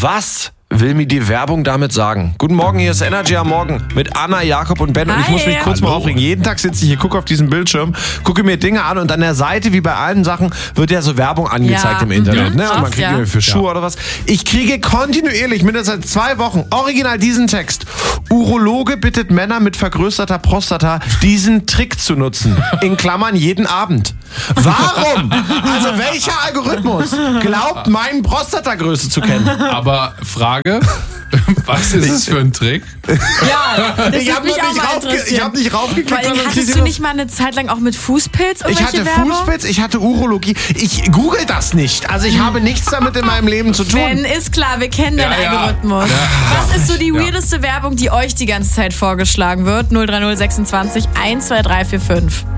Was will mir die Werbung damit sagen? Guten Morgen, hier ist Energy am Morgen mit Anna, Jakob und Ben. Und ich muss mich kurz mal aufregen. Jeden Tag sitze ich hier, gucke auf diesen Bildschirm, gucke mir Dinge an und an der Seite, wie bei allen Sachen, wird ja so Werbung angezeigt im Internet. Ne? Und man kriegt für Schuhe oder was. Ich kriege kontinuierlich, mindestens seit 2 Wochen, original diesen Text. Urologe bittet Männer mit vergrößerter Prostata, diesen Trick zu nutzen. In Klammern jeden Abend. Warum? Also welcher Algorithmus glaubt, meine Prostatagröße zu kennen? Aber Frage, was ist es für ein Trick? Ja, das Ich habe nicht raufgeklickt. Weil hattest du nicht mal eine Zeit lang auch mit Fußpilz Ich hatte Fußpilz, ich hatte Urologie. Ich google das nicht. Also ich habe nichts damit in meinem Leben zu tun. Ben, ist klar, wir kennen den Algorithmus. Was ist so die weirdeste Werbung, die euch die ganze Zeit vorgeschlagen wird? 03026 12345.